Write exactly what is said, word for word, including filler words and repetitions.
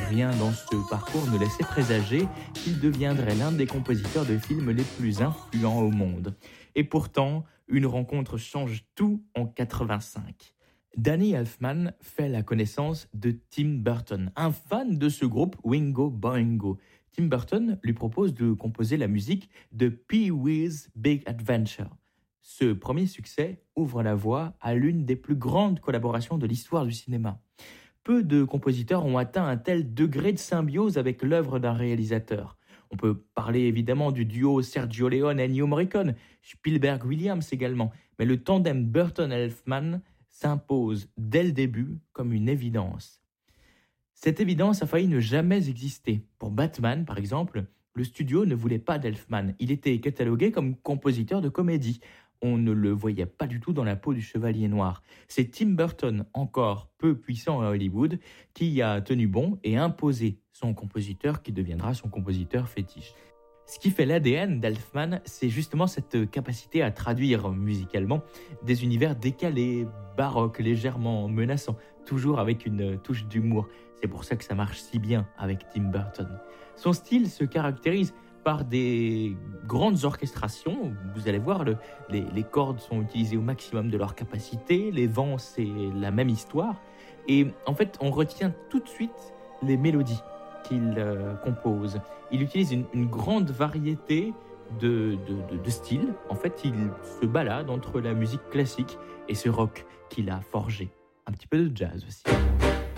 rien dans ce parcours ne laissait présager qu'il deviendrait l'un des compositeurs de films les plus influents au monde. Et pourtant, une rencontre change tout en quatre-vingt-cinq. Danny Elfman fait la connaissance de Tim Burton, un fan de ce groupe Wingo Boingo. Tim Burton lui propose de composer la musique de Pee-wee's Big Adventure. Ce premier succès ouvre la voie à l'une des plus grandes collaborations de l'histoire du cinéma. Peu de compositeurs ont atteint un tel degré de symbiose avec l'œuvre d'un réalisateur. On peut parler évidemment du duo Sergio Leone et Ennio Morricone, Spielberg-Williams également, mais le tandem Burton-Elfman s'impose dès le début comme une évidence. Cette évidence a failli ne jamais exister. Pour Batman, par exemple, le studio ne voulait pas d'Elfman. Il était catalogué comme compositeur de comédie. On ne le voyait pas du tout dans la peau du Chevalier Noir. C'est Tim Burton, encore peu puissant à Hollywood, qui a tenu bon et imposé son compositeur qui deviendra son compositeur fétiche. Ce qui fait l'A D N d'Elfman, c'est justement cette capacité à traduire musicalement des univers décalés, baroques, légèrement menaçants, toujours avec une touche d'humour. C'est pour ça que ça marche si bien avec Tim Burton. Son style se caractérise par des grandes orchestrations. Vous allez voir, le, les, les cordes sont utilisées au maximum de leur capacité, les vents, c'est la même histoire. Et en fait, on retient tout de suite les mélodies qu'il euh, compose. Il utilise une, une grande variété de, de, de, de styles. En fait, il se balade entre la musique classique et ce rock qu'il a forgé. Un petit peu de jazz aussi.